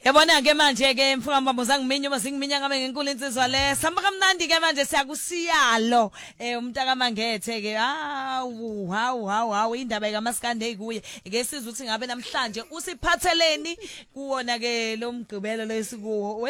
Yabona ke manje ke mfowethu mbambo zangiminya uma singiminya ngabe ngenkulu insizwa le samba kamnandi ke manje siyakusiyalo umntaka mangethe ke hawu indaba kaMaskande ekuye ke sizwe ukuthi ngabe namhlanje usiphatheleni kuwona ke lo mgqibelo lesikuwo